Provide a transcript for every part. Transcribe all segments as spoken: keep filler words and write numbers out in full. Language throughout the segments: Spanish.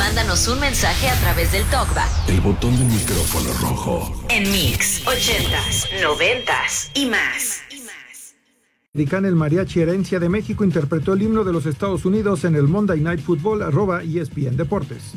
Mándanos un mensaje a través del TalkBack. El botón del micrófono rojo. En Mix, ochentas, noventas y más. Americana, el Mariachi Herencia de México interpretó el himno de los Estados Unidos en el Monday Night Football, arroba E S P N Deportes.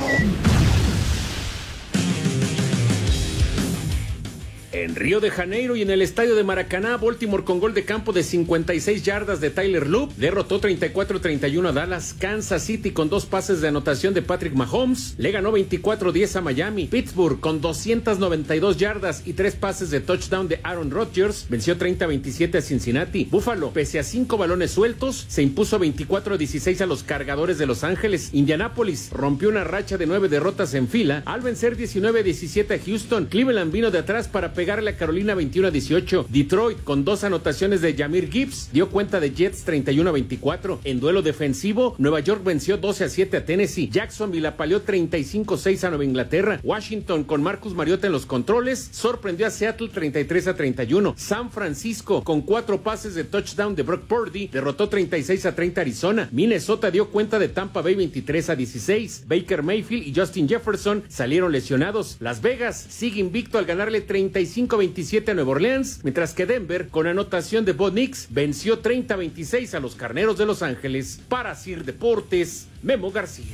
En Río de Janeiro y en el estadio de Maracaná, Baltimore con gol de campo de cincuenta y seis yardas de Tyler Loop derrotó treinta y cuatro a treinta y uno a Dallas. Kansas City con dos pases de anotación de Patrick Mahomes le ganó veinticuatro a diez a Miami. Pittsburgh con doscientas noventa y dos yardas y tres pases de touchdown de Aaron Rodgers venció treinta a veintisiete a Cincinnati. Buffalo, pese a cinco balones sueltos, se impuso veinticuatro a dieciséis a los Cargadores de Los Ángeles. Indianapolis rompió una racha de nueve derrotas en fila al vencer diecinueve a diecisiete a Houston. Cleveland vino de atrás para pegarle a Carolina veintiuno a dieciocho. Detroit, con dos anotaciones de Jahmyr Gibbs, dio cuenta de Jets treinta y uno a veinticuatro. En duelo defensivo, Nueva York venció doce a siete a Tennessee. Jacksonville apaleó treinta y cinco a seis a Nueva Inglaterra. Washington, con Marcus Mariota en los controles, sorprendió a Seattle treinta y tres a treinta y uno. San Francisco, con cuatro pases de touchdown de Brock Purdy, derrotó treinta y seis a treinta a Arizona. Minnesota dio cuenta de Tampa Bay veintitrés a dieciséis. Baker Mayfield y Justin Jefferson salieron lesionados. Las Vegas sigue invicto al ganarle treinta y cinco a veintisiete a Nueva Orleans, mientras que Denver, con anotación de Bo Nix, venció treinta a veintiséis a los Carneros de Los Ángeles. Para Sir Deportes, Memo García.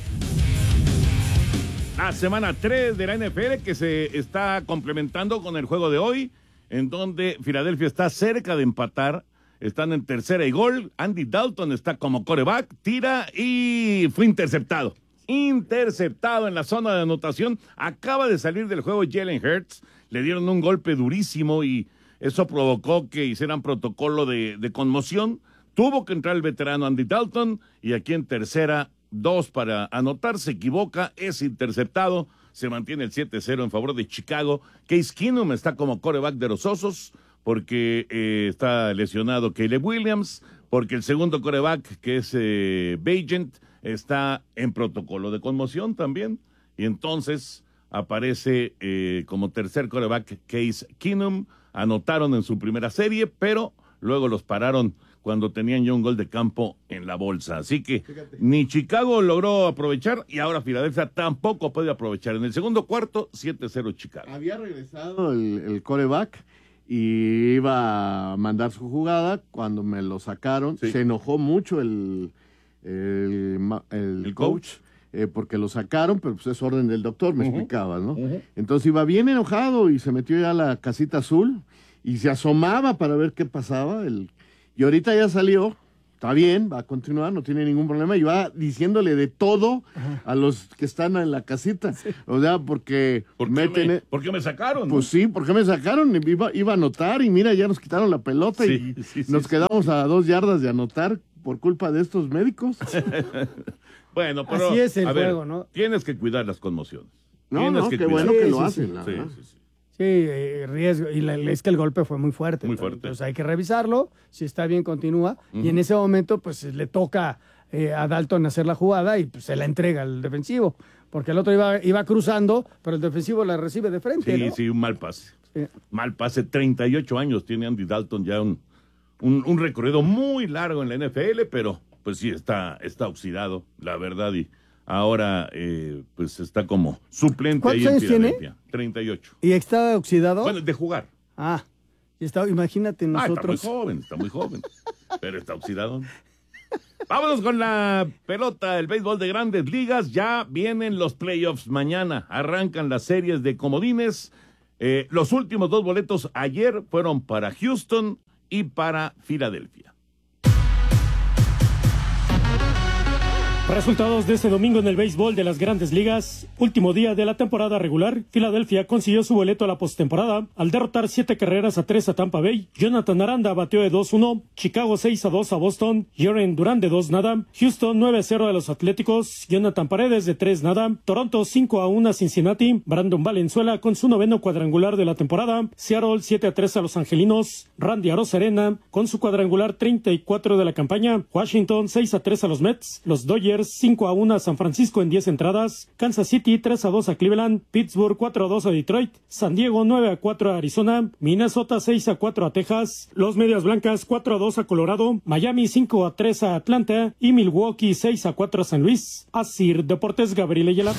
La semana tres de la N F L que se está complementando con el juego de hoy, en donde Filadelfia está cerca de empatar. Están en tercera y gol. Andy Dalton está como quarterback, tira y fue interceptado. Interceptado en la zona de anotación. Acaba de salir del juego Jalen Hurts. Le dieron un golpe durísimo y eso provocó que hicieran protocolo de, de conmoción. Tuvo que entrar el veterano Andy Dalton y aquí en tercera, dos para anotar. Se equivoca, es interceptado. Se mantiene el siete cero en favor de Chicago. Case Keenum está como quarterback de los Osos porque eh, está lesionado Caleb Williams, porque el segundo quarterback, que es eh, Bagent, está en protocolo de conmoción también. Y entonces aparece eh, como tercer quarterback Case Keenum. Anotaron en su primera serie, pero luego los pararon cuando tenían ya un gol de campo en la bolsa. Así que Fíjate. ni Chicago logró aprovechar y ahora Filadelfia tampoco puede aprovechar. En el segundo cuarto, siete cero Chicago. Había regresado el, el quarterback y iba a mandar su jugada. Cuando me lo sacaron, sí. se enojó mucho el, el, el, el coach. coach. Eh, porque lo sacaron, pero pues es orden del doctor, me uh-huh. explicaba, ¿no? Uh-huh. Entonces iba bien enojado y se metió ya a la casita azul y se asomaba para ver qué pasaba. El... Y ahorita ya salió, está bien, va a continuar, no tiene ningún problema y va diciéndole de todo uh-huh. a los que están en la casita. Sí. O sea, porque ¿Por meten... Me, ¿Por qué me sacaron? Pues sí, ¿por qué me sacaron? Iba, iba a anotar y mira, ya nos quitaron la pelota sí, y sí, sí, nos sí, quedamos sí. a dos yardas de anotar por culpa de estos médicos. Bueno, pero así es el a juego, ver, ¿no? Tienes que cuidar las conmociones. No, tienes no, que qué cuidar. bueno que sí, lo sí, hacen. Sí, la sí, verdad. sí, sí. Sí, eh, riesgo. Y la, es que el golpe fue muy fuerte. Muy fuerte. Entonces hay que revisarlo. Si está bien, continúa. Uh-huh. Y en ese momento, pues le toca eh, a Dalton hacer la jugada y pues se la entrega al defensivo. Porque el otro iba, iba cruzando, pero el defensivo la recibe de frente. Sí, ¿no? sí, un mal pase. Sí. Mal pase. treinta y ocho años tiene Andy Dalton, ya un, un, un recorrido muy largo en la N F L, pero pues sí, está, está oxidado, la verdad, y ahora eh, pues está como suplente ahí en Filadelfia. Tiene? treinta y ocho. ¿Y está oxidado? Bueno, de jugar. Ah, y está, imagínate nosotros. Ah, está muy joven, está muy joven, pero está oxidado. Vámonos con la pelota, el béisbol de Grandes Ligas. Ya vienen los playoffs mañana, arrancan las series de comodines. Eh, los últimos dos boletos ayer fueron para Houston y para Filadelfia. Resultados de este domingo en el béisbol de las Grandes Ligas. Último día de la temporada regular. Filadelfia consiguió su boleto a la postemporada al derrotar siete carreras a tres a Tampa Bay. Jonathan Aranda batió de dos uno. Chicago seis a dos a Boston. Jordan Durán de dos nada. Houston nueve a cero a los Atléticos. Jonathan Paredes de tres nada. Toronto cinco a uno a Cincinnati. Brandon Valenzuela con su noveno cuadrangular de la temporada. Seattle siete a tres a los Angelinos. Randy Arozarena con su cuadrangular treinta y cuatro de la campaña. Washington seis a tres a los Mets. Los Dodgers Dodgers cinco a uno a San Francisco en diez entradas, Kansas City tres a dos a Cleveland, Pittsburgh cuatro a dos a Detroit, San Diego nueve a cuatro a Arizona, Minnesota seis a cuatro a Texas, los Medias Blancas cuatro a dos a Colorado, Miami cinco a tres a Atlanta y Milwaukee seis a cuatro a San Luis. Asir Deportes, Gabriel Ayala.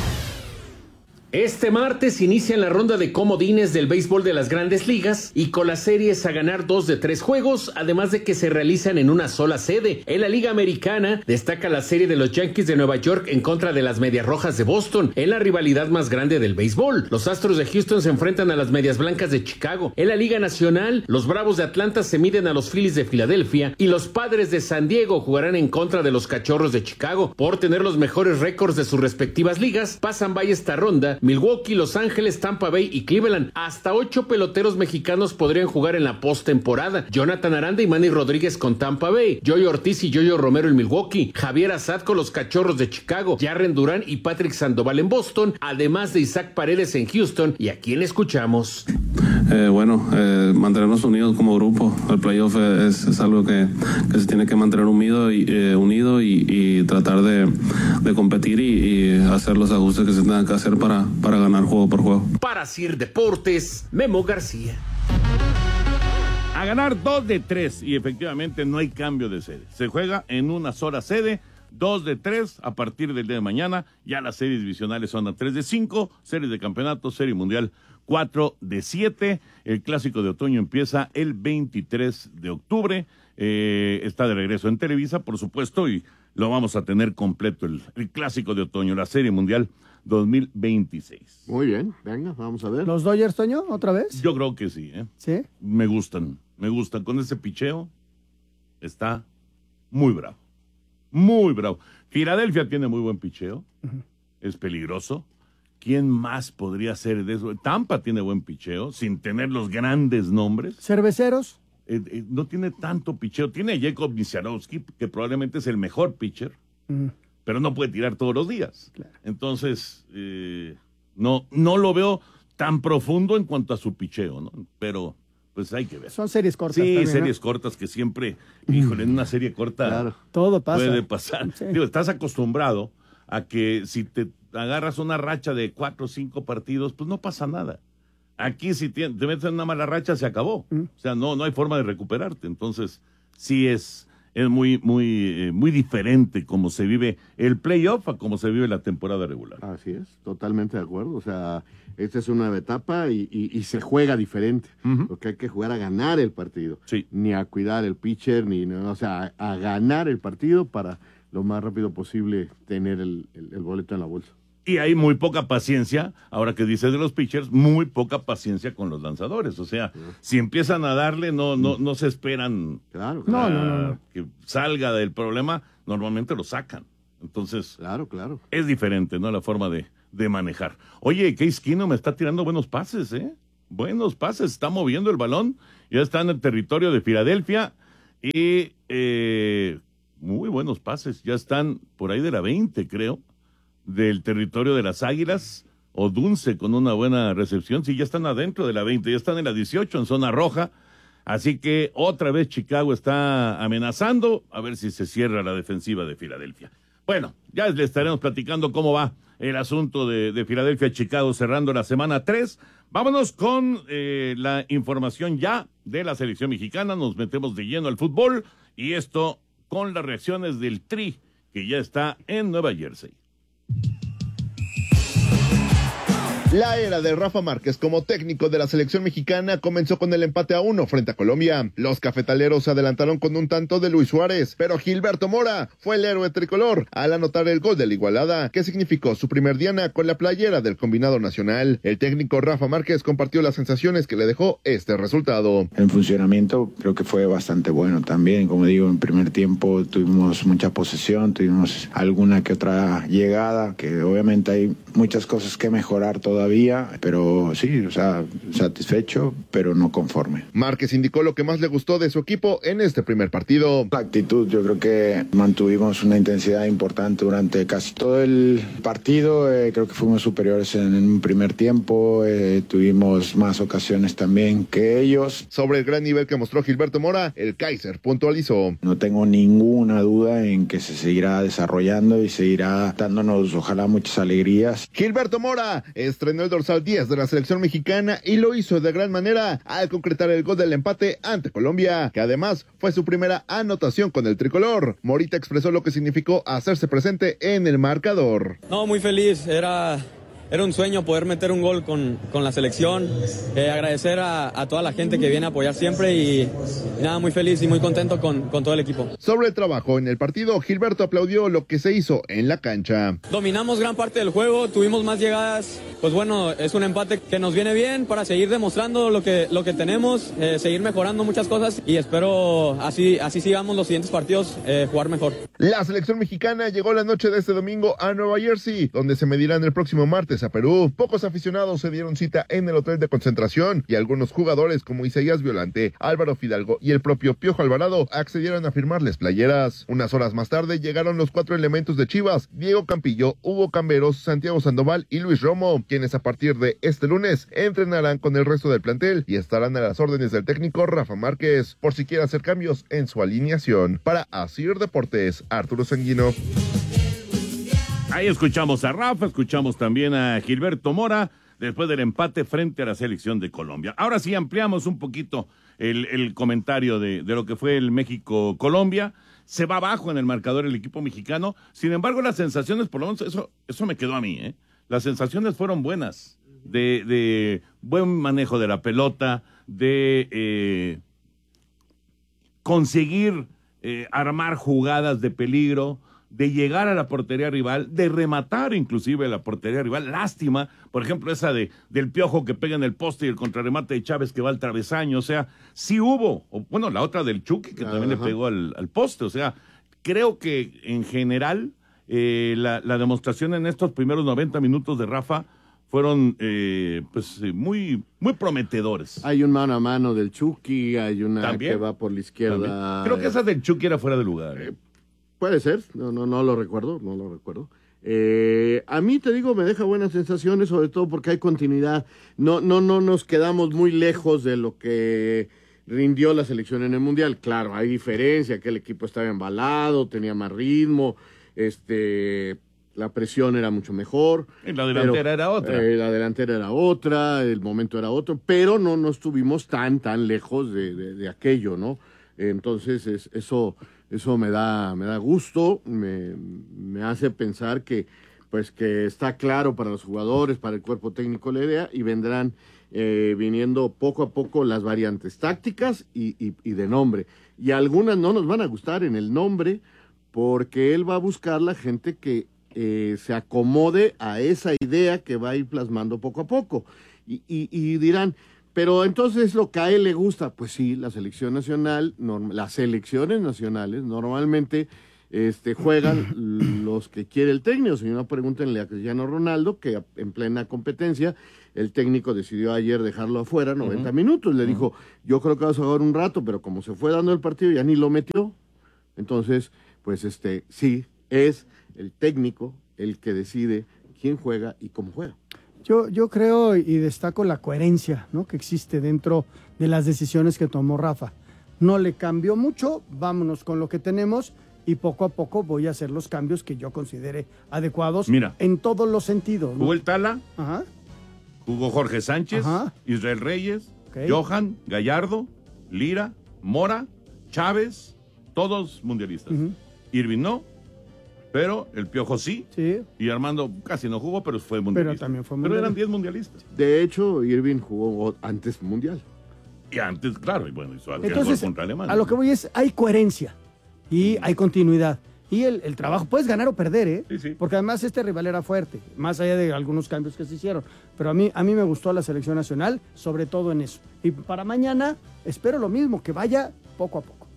Este martes inicia la ronda de comodines del béisbol de las Grandes Ligas y con las series a ganar dos de tres juegos, además de que se realizan en una sola sede. En la Liga Americana destaca la serie de los Yankees de Nueva York en contra de las Medias Rojas de Boston, en la rivalidad más grande del béisbol. Los Astros de Houston se enfrentan a las Medias Blancas de Chicago. En la Liga Nacional, los Bravos de Atlanta se miden a los Phillies de Filadelfia y los Padres de San Diego jugarán en contra de los Cachorros de Chicago. Por tener los mejores récords de sus respectivas ligas, pasan vaya esta ronda Milwaukee, Los Ángeles, Tampa Bay y Cleveland. Hasta ocho peloteros mexicanos podrían jugar en la postemporada. Jonathan Aranda y Manny Rodríguez con Tampa Bay, Yoyo Ortiz y Yoyo Romero en Milwaukee, Javier Assad con los Cachorros de Chicago, Jarren Durán y Patrick Sandoval en Boston, además de Isaac Paredes en Houston. ¿Y a quién escuchamos? Eh, bueno, eh, mantenernos unidos como grupo. El playoff es, es algo que, que se tiene que mantener unido y, eh, unido y, y tratar de, de competir y, y hacer los ajustes que se tengan que hacer para, para ganar juego por juego. Para Sir Deportes, Memo García. A ganar dos de tres y efectivamente no hay cambio de sede. Se juega en una sola sede, dos de tres a partir del día de mañana. Ya las series divisionales son a tres de cinco, series de campeonato, serie mundial cuatro de siete. El clásico de otoño empieza el veintitrés de octubre. Eh, está de regreso en Televisa, por supuesto, y lo vamos a tener completo el, el clásico de otoño, la serie mundial dos mil veintiséis. Muy bien, venga, vamos a ver. ¿Los Dodgers, Toño, otra vez? Yo creo que sí, ¿eh? ¿Sí? Me gustan, me gustan. Con ese picheo está muy bravo, muy bravo. Filadelfia tiene muy buen picheo, uh-huh. Es peligroso. ¿Quién más podría ser de eso? Tampa tiene buen picheo, sin tener los grandes nombres. ¿Cerveceros? Eh, eh, no tiene tanto picheo. Tiene a Jacob Misiarowski, que probablemente es el mejor pitcher, uh-huh. Pero no puede tirar todos los días. Claro. Entonces, eh, no, no lo veo tan profundo en cuanto a su picheo, ¿no? Pero, pues hay que ver. Son series cortas. Sí, también, series ¿no? cortas que siempre, híjole, en una serie corta claro. Todo pasa. Puede pasar. Sí. Digo, estás acostumbrado a que si te agarras una racha de cuatro o cinco partidos, pues no pasa nada. Aquí si te, te metes en una mala racha, se acabó. Mm. O sea, no, no hay forma de recuperarte. Entonces, sí es... Es muy, muy, eh, muy diferente cómo se vive el playoff a cómo se vive la temporada regular. Así es, totalmente de acuerdo. O sea, esta es una nueva etapa y, y, y se juega diferente. Uh-huh. Porque hay que jugar a ganar el partido. Sí. Ni a cuidar el pitcher, ni, no, o sea, a, a ganar el partido para lo más rápido posible tener el, el, el boleto en la bolsa. Y hay muy poca paciencia, ahora que dices de los pitchers, muy poca paciencia con los lanzadores. O sea, uh-huh. Si empiezan a darle, no, no, no se esperan claro, claro. No, no, no. que salga del problema, normalmente lo sacan. Entonces, claro, claro. Es diferente, ¿no? La forma de, de manejar. Oye, Case Keenum me está tirando buenos pases, ¿eh? Buenos pases, está moviendo el balón, ya está en el territorio de Filadelfia y eh, muy buenos pases, ya están por ahí de la veinte, creo. Del territorio de las Águilas, o Dunce con una buena recepción, sí, ya están adentro de la veinte, ya están en la dieciocho, en zona roja, así que otra vez Chicago está amenazando, a ver si se cierra la defensiva de Filadelfia. Bueno, ya les estaremos platicando cómo va el asunto de, de Filadelfia-Chicago cerrando la semana tres. Vámonos con eh, la información ya de la selección mexicana, nos metemos de lleno al fútbol, y esto con las reacciones del Tri, que ya está en Nueva Jersey. La era de Rafa Márquez como técnico de la selección mexicana comenzó con el empate a uno frente a Colombia. Los cafetaleros se adelantaron con un tanto de Luis Suárez, pero Gilberto Mora fue el héroe tricolor al anotar el gol de la igualada, que significó su primer diana con la playera del combinado nacional. El técnico Rafa Márquez compartió las sensaciones que le dejó este resultado. El funcionamiento creo que fue bastante bueno también. Como digo, en primer tiempo tuvimos mucha posesión, tuvimos alguna que otra llegada, que obviamente hay muchas cosas que mejorar todavía, todavía, pero sí, o sea, satisfecho, pero no conforme. Márquez indicó lo que más le gustó de su equipo en este primer partido. La actitud, yo creo que mantuvimos una intensidad importante durante casi todo el partido, eh, creo que fuimos superiores en, en un primer tiempo, eh, tuvimos más ocasiones también que ellos. Sobre el gran nivel que mostró Gilberto Mora, el Kaiser puntualizó. No tengo ninguna duda en que se seguirá desarrollando y seguirá dándonos, ojalá, muchas alegrías. Gilberto Mora estrenó el dorsal diez de la selección mexicana y lo hizo de gran manera al concretar el gol del empate ante Colombia, que además fue su primera anotación con el tricolor. Morita expresó lo que significó hacerse presente en el marcador. No, muy feliz, era... Era un sueño poder meter un gol con, con la selección, eh, agradecer a, a toda la gente que viene a apoyar siempre y, y nada, muy feliz y muy contento con, con todo el equipo. Sobre el trabajo en el partido, Gilberto aplaudió lo que se hizo en la cancha. Dominamos gran parte del juego, tuvimos más llegadas, pues bueno, es un empate que nos viene bien para seguir demostrando lo que, lo que tenemos, eh, seguir mejorando muchas cosas y espero así, así sigamos los siguientes partidos, eh, jugar mejor. La selección mexicana llegó la noche de este domingo a Nueva Jersey, donde se medirán el próximo martes a Perú. Pocos aficionados se dieron cita en el hotel de concentración y algunos jugadores como Isaías Violante, Álvaro Fidalgo y el propio Piojo Alvarado accedieron a firmarles playeras. Unas horas más tarde llegaron los cuatro elementos de Chivas: Diego Campillo, Hugo Camberos, Santiago Sandoval y Luis Romo, quienes a partir de este lunes entrenarán con el resto del plantel y estarán a las órdenes del técnico Rafa Márquez por si quiere hacer cambios en su alineación. Para Asir Deportes, Arturo Sanguino. Ahí escuchamos a Rafa, escuchamos también a Gilberto Mora después del empate frente a la selección de Colombia. Ahora sí ampliamos un poquito el, el comentario de, de lo que fue el México-Colombia. Se va abajo en el marcador el equipo mexicano. Sin embargo, las sensaciones, por lo menos eso, eso me quedó a mí, ¿eh? Las sensaciones fueron buenas, de, de buen manejo de la pelota, de eh, conseguir eh, armar jugadas de peligro, de llegar a la portería rival, de rematar inclusive la portería rival. Lástima, por ejemplo, esa de del Piojo que pega en el poste y el contrarremate de Chávez que va al travesaño. O sea, sí hubo, o, bueno, la otra del Chucky que Ajá. también le pegó al, al poste. O sea, creo que en general eh, la, la demostración en estos primeros noventa minutos de Rafa fueron eh, pues muy muy prometedores. Hay un mano a mano del Chucky, hay una ¿También? que va por la izquierda. ¿También? Creo que esa del Chucky era fuera de lugar. Eh, Puede ser, no, no, no lo recuerdo, no lo recuerdo. Eh, a mí, te digo, me deja buenas sensaciones, sobre todo porque hay continuidad. No, no, no nos quedamos muy lejos de lo que rindió la selección en el Mundial. Claro, hay diferencia, que el equipo estaba embalado, tenía más ritmo, este, la presión era mucho mejor. Y la delantera pero, era otra. Eh, la delantera era otra, el momento era otro, pero no, no estuvimos tan, tan lejos de, de, de aquello, ¿no? Entonces, es, eso... Eso me da, me da gusto, me, me hace pensar que, pues, que está claro para los jugadores, para el cuerpo técnico la idea, y vendrán eh, viniendo poco a poco las variantes tácticas y, y, y de nombre. Y algunas no nos van a gustar en el nombre, porque él va a buscar la gente que eh, se acomode a esa idea que va a ir plasmando poco a poco. Y, y, y dirán... Pero entonces lo que a él le gusta, pues sí, la selección nacional, norm, las selecciones nacionales normalmente este, juegan los que quiere el técnico. Si no, pregúntenle a Cristiano Ronaldo, que en plena competencia el técnico decidió ayer dejarlo afuera noventa uh-huh. minutos. Le uh-huh. dijo, yo creo que vas a jugar un rato, pero como se fue dando el partido ya ni lo metió. Entonces, pues este, sí, es el técnico el que decide quién juega y cómo juega. Yo, yo creo y destaco la coherencia, ¿no?, que existe dentro de las decisiones que tomó Rafa. No le cambió mucho, vámonos con lo que tenemos y poco a poco voy a hacer los cambios que yo considere adecuados. Mira, en todos los sentidos, ¿no? Jugó el Tala, Ajá. jugó Jorge Sánchez, Ajá. Israel Reyes, okay. Johan, Gallardo, Lira, Mora, Chávez, todos mundialistas. Uh-huh. Irving no. Pero el Piojo sí, sí, y Armando casi no jugó, pero fue mundialista. Pero también fue mundialista. Pero eran diez mundialistas. De hecho, Irving jugó antes mundial. Y antes, claro, y bueno, hizo aquel Entonces, gol contra Alemania. A lo que voy es, hay coherencia y hay continuidad. Y el, el trabajo, puedes ganar o perder, ¿eh? Sí, sí. Porque además este rival era fuerte, más allá de algunos cambios que se hicieron. Pero a mí, a mí me gustó la selección nacional, sobre todo en eso. Y para mañana, espero lo mismo, que vaya poco a poco.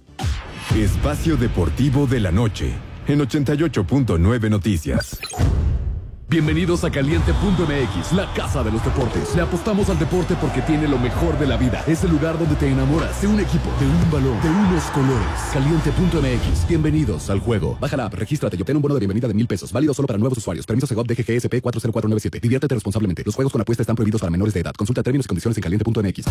Espacio Deportivo de la Noche, en ochenta y ocho punto nueve Noticias. Bienvenidos a Caliente punto M X, la casa de los deportes. Le apostamos al deporte porque tiene lo mejor de la vida. Es el lugar donde te enamoras de un equipo, de un balón, de unos colores. Caliente punto M X. Bienvenidos al juego. Baja la app, regístrate y obtén un bono de bienvenida de mil pesos. Válido solo para nuevos usuarios. Permiso Segov D G G S P cuatro cero cuatro nueve siete. Diviértete responsablemente. Los juegos con apuesta están prohibidos para menores de edad. Consulta términos y condiciones en caliente punto M X.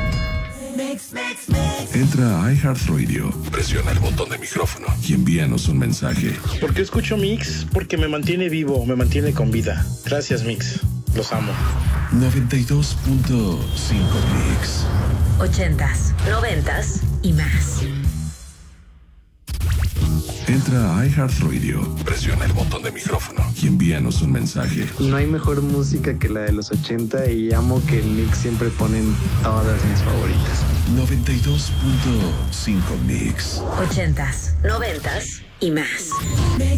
Entra a iHeartRadio, presiona el botón de micrófono y envíanos un mensaje. ¿Por qué escucho Mix? Porque me mantiene vivo, me mantiene con vida. Gracias, Mix. Los amo. noventa y dos punto cinco Mix. Ochentas, noventas y más. Entra a iHeartRadio, presiona el botón de micrófono y envíanos un mensaje. No hay mejor música que la de los ochenta y amo que el Mix siempre ponen todas mis favoritas. noventa y dos punto cinco Mix. Ochentas, noventas y más.